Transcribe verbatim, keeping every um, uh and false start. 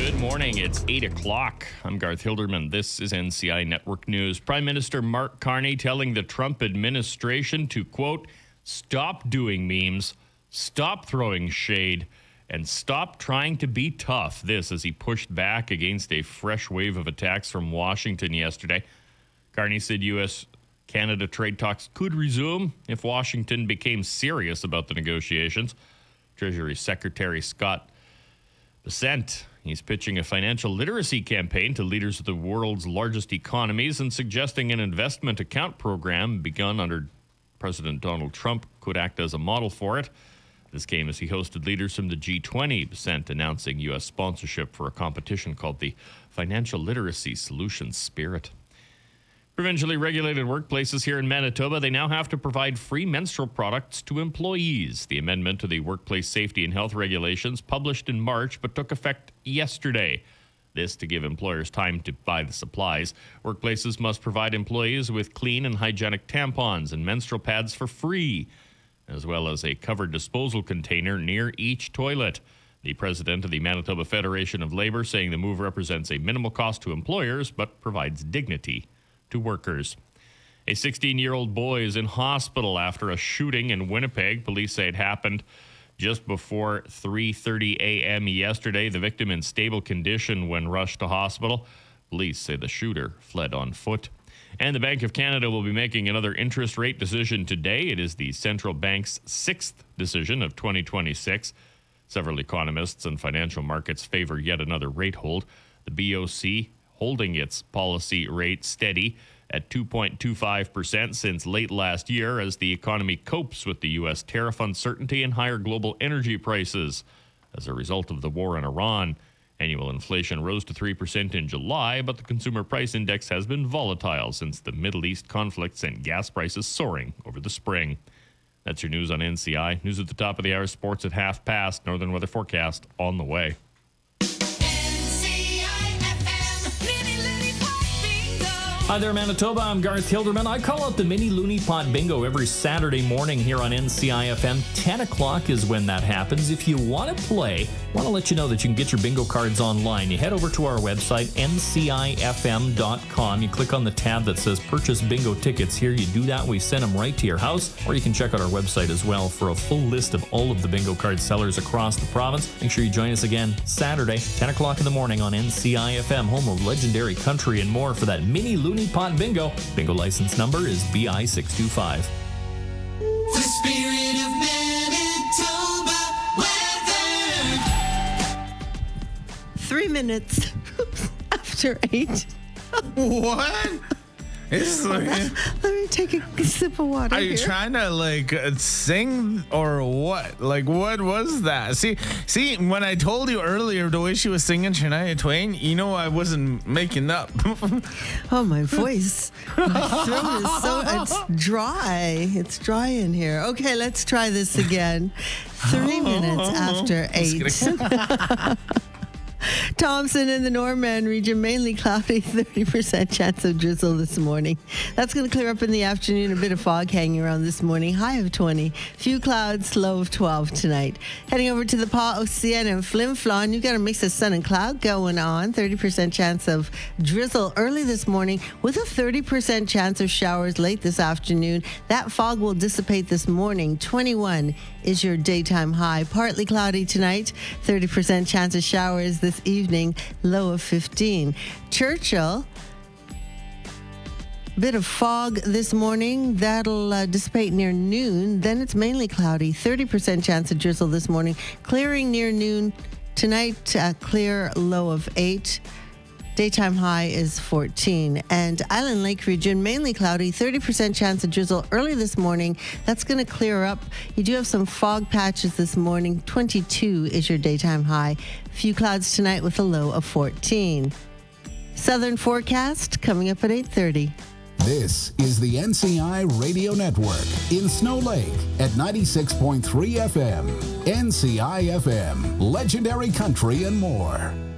Good morning. It's eight o'clock. I'm Garth Hilderman. This is N C I Network News. Prime Minister Mark Carney telling the Trump administration to, quote, stop doing memes, stop throwing shade, and stop trying to be tough. This as he pushed back against a fresh wave of attacks from Washington yesterday. Carney said U S Canada trade talks could resume if Washington became serious about the negotiations. Treasury Secretary Scott Bessent, he's pitching a financial literacy campaign to leaders of the world's largest economies and suggesting an investment account program begun under President Donald Trump could act as a model for it. This came as he hosted leaders from the G twenty, Bessent announcing U S sponsorship for a competition called the Financial Literacy Solutions Spirit. Provincially regulated workplaces here in Manitoba, they now have to provide free menstrual products to employees. The amendment to the Workplace Safety and Health Regulations published in March but took effect yesterday. This to give employers time to buy the supplies. Workplaces must provide employees with clean and hygienic tampons and menstrual pads for free, as well as a covered disposal container near each toilet. The president of the Manitoba Federation of Labor saying the move represents a minimal cost to employers but provides dignity to workers. A sixteen-year-old boy is in hospital after a shooting in Winnipeg. Police say it happened just before three thirty a.m. yesterday. The victim in stable condition when rushed to hospital. Police say the shooter fled on foot. And the Bank of Canada will be making another interest rate decision today. It is the central bank's sixth decision of twenty twenty-six. Several economists and financial markets favor yet another rate hold. The B O C holding its policy rate steady at two point two five percent since late last year as the economy copes with the U S tariff uncertainty and higher global energy prices. As a result of the war in Iran, annual inflation rose to three percent in July, but the consumer price index has been volatile since the Middle East conflict sent gas prices soaring over the spring. That's your news on N C I. News at the top of the hour, sports at half past, northern weather forecast on the way. Hi there, Manitoba. I'm Garth Hilderman. I call out the Mini Looney Pot Bingo every Saturday morning here on N C I F M. ten o'clock is when that happens. If you want to play, I want to let you know that you can get your bingo cards online. You head over to our website, N C I F M dot com. You click on the tab that says Purchase Bingo Tickets here. You do that, we send them right to your house. Or you can check out our website as well for a full list of all of the bingo card sellers across the province. Make sure you join us again Saturday, ten o'clock in the morning on N C I F M, home of legendary country and more for that Mini Looney Pot Bingo. Bingo license number is B I six two five. The spirit of Manitoba weather. Three minutes after eight. What? It's like, Let me take a sip of water. are you here. trying to like uh, sing or what? Like what was that? See, see, when I told you earlier the way she was singing Shania Twain, you know I wasn't making up. Oh, my voice. My throat is so it's dry. It's dry in here. Okay, let's try this again. Three minutes after eight. Thompson in the Norman region, mainly cloudy, thirty percent chance of drizzle this morning. That's going to clear up in the afternoon. A bit of fog hanging around this morning. High of twenty. Few clouds, low of twelve tonight. Heading over to the Pas Océan and Flin Flon, you've got a mix of sun and cloud going on. thirty percent chance of drizzle early this morning with a thirty percent chance of showers late this afternoon. That fog will dissipate this morning. twenty-one is your daytime high. Partly cloudy tonight. thirty percent chance of showers this evening, low of fifteen. Churchill, bit of fog this morning. That'll uh, dissipate near noon. Then it's mainly cloudy. thirty percent chance of drizzle this morning. Clearing near noon. Tonight, uh, clear, low of eight. Daytime high is fourteen. And Island Lake region, mainly cloudy, thirty percent chance of drizzle early this morning. That's going to clear up. You do have some fog patches this morning. twenty-two is your daytime high. Few clouds tonight with a low of fourteen. Southern forecast coming up at eight thirty. This is the N C I Radio Network in Snow Lake at ninety-six point three F M. N C I F M, legendary country and more.